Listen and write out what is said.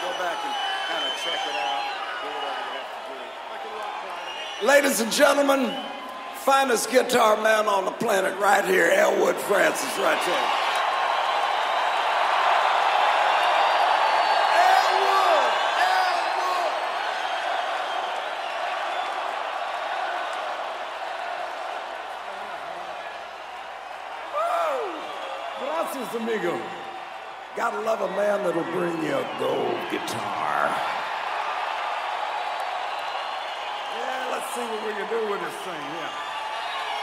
Go back and kind of check it out. Do whatever you have to do. Ladies and gentlemen, finest guitar man on the planet right here, Elwood Francis, right there. Elwood! Elwood! Woo! Gracias, amigo. Gotta love a man that'll bring you a gold guitar. Yeah, let's see what we can do with this thing, yeah.